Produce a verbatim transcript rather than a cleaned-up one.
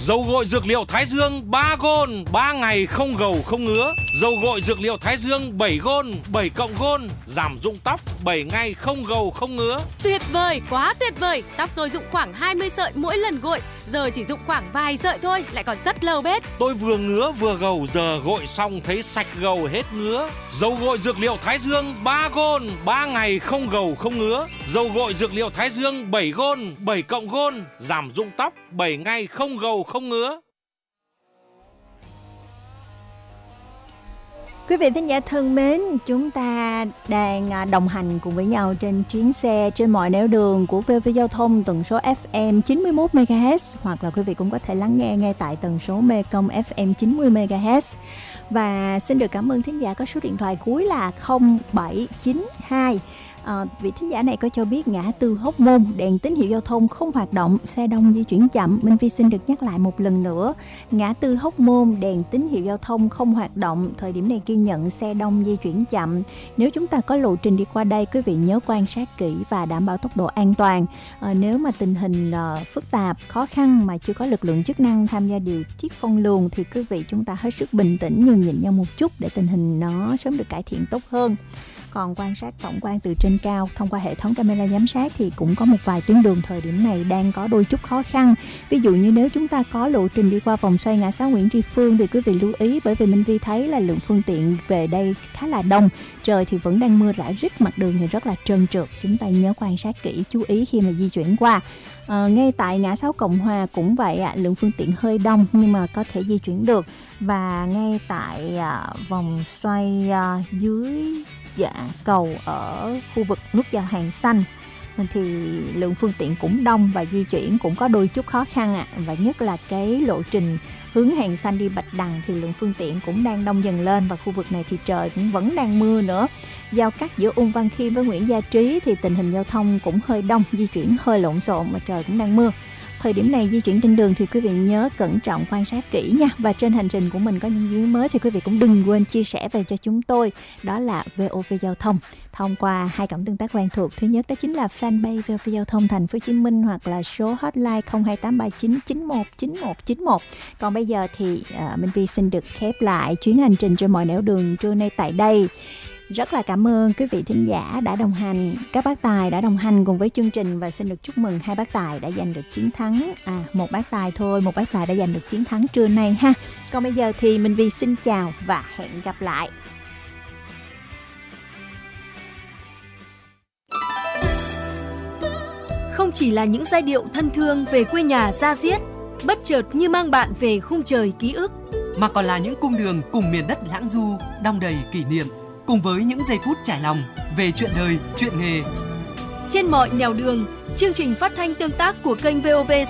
Dầu gội dược liệu Thái Dương ba gôn, ba ngày không gầu không ngứa. Dầu gội dược liệu Thái Dương bảy gôn, bảy cộng gôn, giảm rụng tóc, bảy ngày không gầu không ngứa. Tuyệt vời, quá tuyệt vời. Tóc tôi rụng khoảng hai mươi sợi mỗi lần gội, giờ chỉ rụng khoảng vài sợi thôi, lại còn rất lâu bết. Tôi vừa ngứa vừa gầu, giờ gội xong thấy sạch gầu hết ngứa. Dầu gội dược liệu Thái Dương ba gôn, ba ngày không gầu không ngứa. Dầu gội dược liệu Thái Dương bảy gôn, bảy cộng gôn, giảm rụng tóc, bảy ngày không gầu không ngứa. Quý vị thính giả thân mến, chúng ta đang đồng hành cùng với nhau trên chuyến xe trên mọi nẻo đường của vê o vê Giao thông tần số ép em chín mươi mốt mê ga héc, hoặc là quý vị cũng có thể lắng nghe ngay tại tần số Mekong ép em chín mươi mê ga héc. Và xin được cảm ơn thính giả có số điện thoại cuối là không bảy chín hai. À, vị thính giả này có cho biết ngã tư Hóc Môn đèn tín hiệu giao thông không hoạt động, xe đông di chuyển chậm. Minh Vi xin được nhắc lại một lần nữa, ngã tư Hóc Môn đèn tín hiệu giao thông không hoạt động, thời điểm này ghi nhận xe đông di chuyển chậm. Nếu chúng ta có lộ trình đi qua đây, quý vị nhớ quan sát kỹ và đảm bảo tốc độ an toàn. À, nếu mà tình hình uh, phức tạp, khó khăn mà chưa có lực lượng chức năng tham gia điều tiết phân luồng thì quý vị chúng ta hết sức bình tĩnh, nhường nhịn nhau một chút để tình hình nó sớm được cải thiện tốt hơn. Còn quan sát tổng quan từ trên cao thông qua hệ thống camera giám sát thì cũng có một vài tuyến đường thời điểm này đang có đôi chút khó khăn. Ví dụ như nếu chúng ta có lộ trình đi qua vòng xoay ngã sáu Nguyễn Tri Phương thì quý vị lưu ý, bởi vì Minh Vi thấy là lượng phương tiện về đây khá là đông. Trời thì vẫn đang mưa rải rít, mặt đường thì rất là trơn trượt. Chúng ta nhớ quan sát kỹ, chú ý khi mà di chuyển qua. À, ngay tại ngã sáu Cộng Hòa cũng vậy ạ, à, lượng phương tiện hơi đông nhưng mà có thể di chuyển được. Và ngay tại à, vòng xoay à, dưới dạ cầu ở khu vực nút giao Hàng Xanh thì lượng phương tiện cũng đông và di chuyển cũng có đôi chút khó khăn ạ. À. Và nhất là cái lộ trình hướng Hàng Xanh đi Bạch Đằng thì lượng phương tiện cũng đang đông dần lên, và khu vực này thì trời cũng vẫn đang mưa nữa. Giao cắt giữa Ung Văn Khiêm với Nguyễn Gia Trí thì tình hình giao thông cũng hơi đông, di chuyển hơi lộn xộn và trời cũng đang mưa. Thời điểm này di chuyển trên đường thì quý vị nhớ cẩn trọng quan sát kỹ nha. Và trên hành trình của mình có những diễn biến mới thì quý vị cũng đừng quên chia sẻ về cho chúng tôi. Đó là vê o vê Giao thông thông qua hai cổng tương tác quen thuộc. Thứ nhất đó chính là fanpage vê o vê Giao thông Thành phố Hồ Chí Minh, hoặc là số hotline không hai tám ba chín chín một chín một chín một. Còn bây giờ thì uh, Minh Vi xin được khép lại chuyến hành trình trên mọi nẻo đường trưa nay tại đây. Rất là cảm ơn quý vị thính giả đã đồng hành, các bác tài đã đồng hành cùng với chương trình, và xin được chúc mừng hai bác tài đã giành được chiến thắng. À, một bác tài thôi, một bác tài đã giành được chiến thắng trưa nay ha. Còn bây giờ thì Minh Vi xin chào và hẹn gặp lại. Không chỉ là những giai điệu thân thương về quê nhà da diết, bất chợt như mang bạn về khung trời ký ức, mà còn là những cung đường cùng miền đất lãng du, đong đầy kỷ niệm, cùng với những giây phút trải lòng về chuyện đời, chuyện nghề. Trên mọi nẻo đường, chương trình phát thanh tương tác của kênh vê o vê